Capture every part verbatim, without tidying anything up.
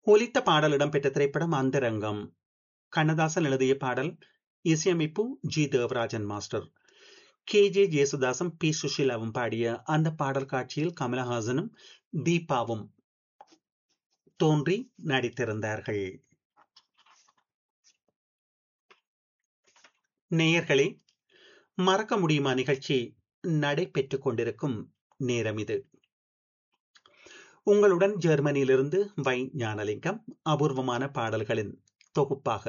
ஒலித்த பாடல் இடம்பெற்ற திரைப்படம் அந்தரங்கம். கண்ணதாசன் எழுதிய பாடல், இசையமைப்பு G Devarajan master. K J ஜேசுதாசும் B சுஷீலாவும் பாடிய அந்த பாடல் காட்சியில் கமலஹாசனும் தீபாவும் தோன்றி நடித்திருந்தார்கள். நேயர்களே, மறக்க முடியுமா நிகழ்ச்சி நடைபெற்றுக் கொண்டிருக்கும் நேரம் இது. உங்களுடன் ஜெர்மனியிலிருந்து வை ஞானலிங்கம். அபூர்வமான பாடல்களின் தொகுப்பாக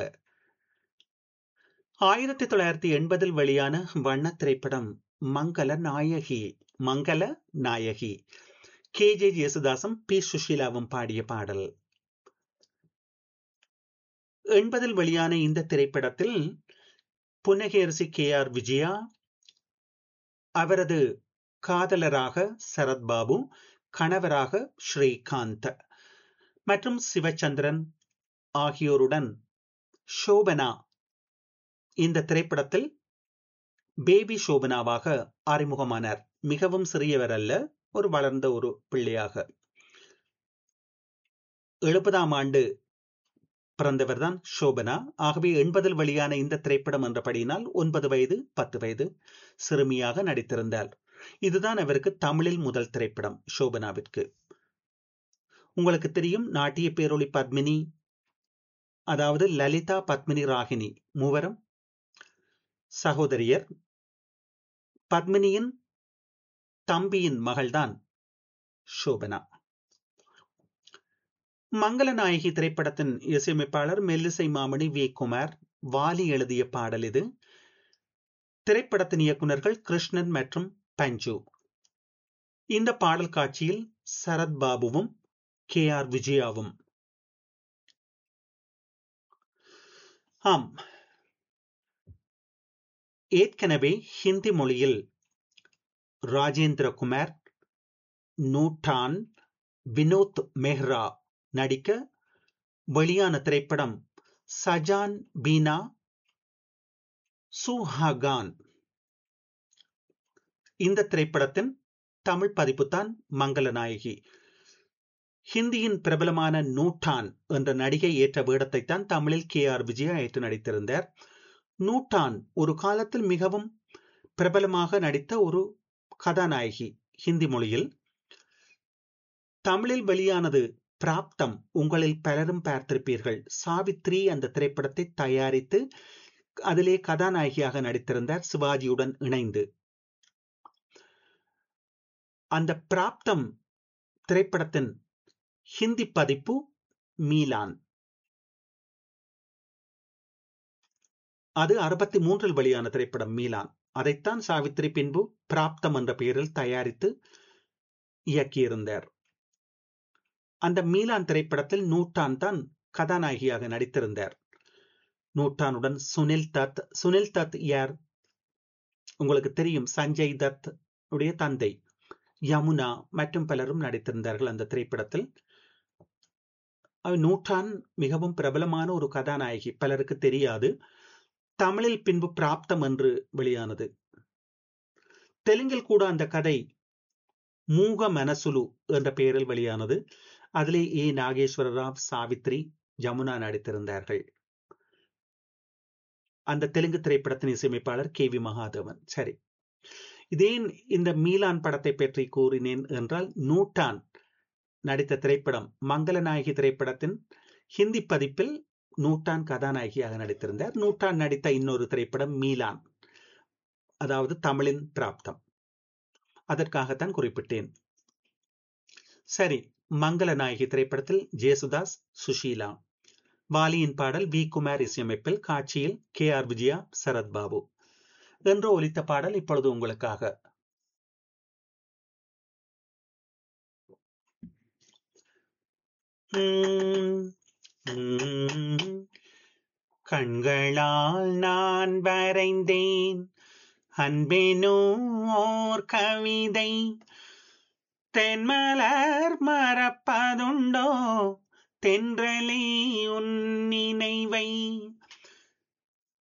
ஆயிரத்தி தொள்ளாயிரத்தி எண்பதில் வெளியான வண்ண திரைப்படம் மங்கள நாயகி. மங்கள நாயகி கே ஜே ஜேசுதாசும் பி சுஷீலாவும் பாடிய பாடல். எண்பதில் வெளியான இந்த திரைப்படத்தில் புன்னகேரசி கே ஆர் விஜயா, அவரது காதலராக சரத்பாபு, கணவராக ஸ்ரீகாந்த் மற்றும் சிவச்சந்திரன் ஆகியோருடன் சோபனா இந்த திரைப்படத்தில் பேபி சோபனாவாக அறிமுகமானார். மிகவும் சிறியவர் அல்ல, ஒரு வளர்ந்த ஒரு பிள்ளையாக. எழுபதாம் ஆண்டு பிறந்தவர் தான் சோபனா. ஆகவே எண்பதில் வெளியான இந்த திரைப்படம் என்றபடியினால் ஒன்பது வயது பத்து வயது சிறுமியாக நடித்திருந்தார். இதுதான் அவருக்கு தமிழில் முதல் திரைப்படம் சோபனாவிற்கு. உங்களுக்கு தெரியும், நாட்டிய பேரொளி பத்மினி, அதாவது லலிதா பத்மினி ராகினி மூவரும் சகோதரியர். பத்மினியின் தம்பியின் மகள்தான் சோபனா. மங்களநாயகி திரைப்படத்தின் இசையமைப்பாளர் மெல்லிசை மாமணி வி குமார். வாலி எழுதிய பாடல் இது. திரைப்படத்தின் இயக்குநர்கள் கிருஷ்ணன் மற்றும் பஞ்சு. இந்த பாடல் காட்சியில் சரத்பாபுவும் கே ஆர் விஜயாவும். ஆம், ஏற்கனவே ஹிந்தி மொழியில் ராஜேந்திர குமார், நூட்டான், வினோத் மெஹ்ரா நடிக்க வெளியான திரைப்படம் சஜான் பீனா சுஹாகான். இந்த திரைப்படத்தின் தமிழ் பதிப்புத்தான் மங்களநாயகி. ஹிந்தியின் பிரபலமான நூட்டான் என்ற நடிகை ஏற்ற வேடத்தை தான் தமிழில் கே ஆர் விஜயா ஏற்று நடித்திருந்தார். நூட்டான் ஒரு காலத்தில் மிகவும் பிரபலமாக நடித்த ஒரு கதாநாயகி ஹிந்தி மொழியில். தமிழில் வெளியானது பிராப்தம். உங்களில் பலரும் பார்த்திருப்பீர்கள். சாவித்ரி அந்த திரைப்படத்தை தயாரித்து அதிலே கதாநாயகியாக நடித்திருந்தார் சிவாஜியுடன் இணைந்து. அந்த பிராப்தம் திரைப்படத்தின் ஹிந்தி பதிப்பு மீலான். அது அறுபத்தி மூன்றில் வெளியான திரைப்படம் மீலான். அதைத்தான் சாவித்ரி பின்பு பிராப்தம் என்ற பெயரில் தயாரித்து இயக்கியிருந்தார். அந்த மீலான் திரைப்படத்தில் நூட்டான் தான் கதாநாயகியாக நடித்திருந்தார். நூட்டானுடன் சுனில் தத். சுனில் தத் யார்? உங்களுக்கு தெரியும், சஞ்சய் தத் உடைய தந்தை. யமுனா மற்றும் பலரும் நடித்திருந்தார்கள் அந்த திரைப்படத்தில். நூட்டான் மிகவும் பிரபலமான ஒரு கதாநாயகி, பலருக்கு தெரியாது. தமிழில் பின்பு பிராப்தம் என்று வெளியானது. தெலுங்கில் கூட அந்த கதை மூக மனசுலு என்ற பெயரில் வெளியானது. அதிலே ஏ நாகேஸ்வர ராவ், சாவித்ரி, யமுனா நடித்திருந்தார்கள். அந்த தெலுங்கு திரைப்படத்தின் இசையமைப்பாளர் கே வி மகாதேவன். சரி, இதேன் இந்த மீலான் படத்தை பற்றி கூறினேன் என்றால், நூட்டான் நடித்த திரைப்படம் மங்களநாயகி திரைப்படத்தின் ஹிந்தி பதிப்பில் நூட்டான் கதாநாயகியாக நடித்திருந்தார். நூட்டான் நடித்த இன்னொரு திரைப்படம் மீலான், அதாவது தமிழின் பிராப்தம். அதற்காகத்தான் குறிப்பிட்டேன். சரி, மங்களநாயகி திரைப்படத்தில் ஜேசுதாஸ், சுஷீலா. வாலியின் பாடல் வி குமார் இசையமைப்பில், காட்சியில் கே ஆர் விஜயா, சரத்பாபு என்று ஒலித்த பாடல் இப்பொழுது உங்களுக்காக. கண்களால் நான் வரைந்தேன் அன்பேனோ ஓர் கவிதை, தென்மலர் மறப்பதுண்டோ தென்றலே உன் நினைவை.